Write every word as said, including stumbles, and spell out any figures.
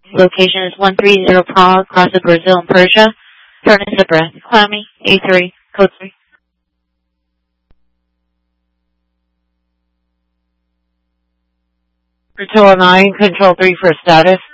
Location is one three zero Prague, cross of Brazil and Persia. Turn is breath. Clammy, A three, code three. Control nine, control three for status.